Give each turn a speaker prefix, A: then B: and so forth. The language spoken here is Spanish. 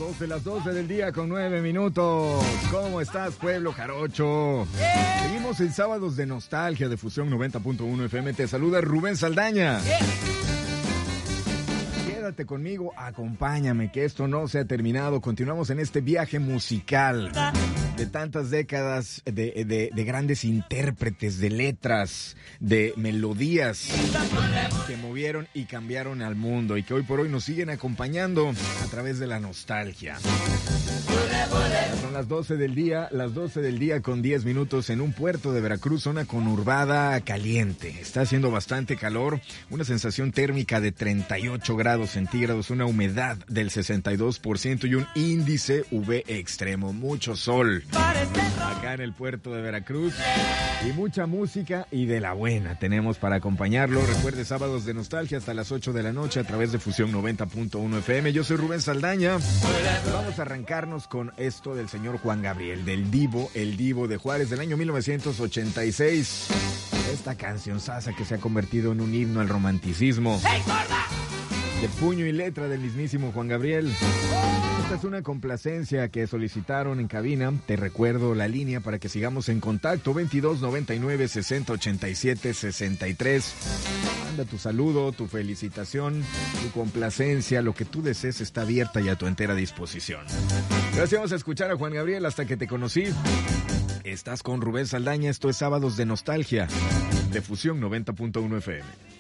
A: Las 12 del día con 9 minutos. ¿Cómo estás, pueblo jarocho? Seguimos en Sábados de Nostalgia de Fusión 90.1 FM. Te saluda Rubén Saldaña. Quédate conmigo, acompáñame, que esto no se ha terminado. Continuamos en este viaje musical de tantas décadas, de grandes intérpretes, de letras, de melodías que movieron y cambiaron al mundo y que hoy por hoy nos siguen acompañando a través de la nostalgia. Son las 12 del día con 10 minutos en un puerto de Veracruz, zona conurbada caliente. Está haciendo bastante calor, una sensación térmica de 38 grados centígrados, una humedad del 62% y un índice UV extremo. Mucho sol acá en el puerto de Veracruz y mucha música y de la buena tenemos para acompañarlo. Recuerde, Sábados de Nostalgia hasta las 8 de la noche a través de Fusión 90.1 FM. Yo soy Rubén Saldaña. Vamos a arrancarnos con esto del señor Juan Gabriel, del Divo, el Divo de Juárez, del año 1986. Esta canción sasa que se ha convertido en un himno al romanticismo. ¡Hey, gorda! De puño y letra del mismísimo Juan Gabriel. Esta es una complacencia que solicitaron en cabina. Te recuerdo la línea para que sigamos en contacto: 22 99 60 87 63. Manda tu saludo, tu felicitación, tu complacencia, lo que tú desees está abierta y a tu entera disposición. Gracias, vamos a escuchar a Juan Gabriel, Hasta que te conocí. Estás con Rubén Saldaña, esto es Sábados de Nostalgia de Fusión 90.1 FM.